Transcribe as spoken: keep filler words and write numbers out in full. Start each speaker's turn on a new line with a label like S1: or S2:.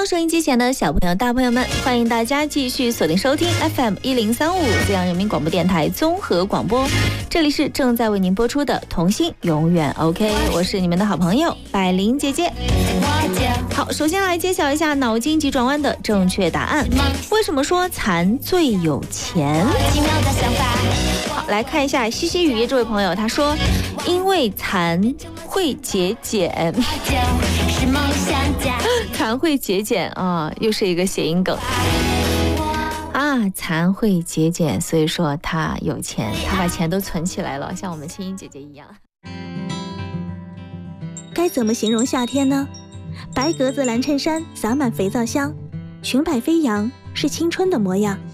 S1: 收音机前的小朋友大朋友们，欢迎大家继续锁定收听 F M 一零三五浙江人民广播电台综合广播，这里是正在为您播出的童心永远 OK， 我是你们的好朋友百灵姐姐。好，首先来揭晓一下脑筋急转弯的正确答案。为什么说蚕最有钱？好，来看一下西西雨夜这位朋友，他说因为蚕会节俭。蚕会节俭啊，又是一个谐音梗啊！蚕会节俭，所以说他有钱，他把钱都存起来了，像我们青音姐姐一样。
S2: 该怎么形容夏天呢？白格子蓝衬衫洒满肥皂香，裙摆飞扬是青春的模样。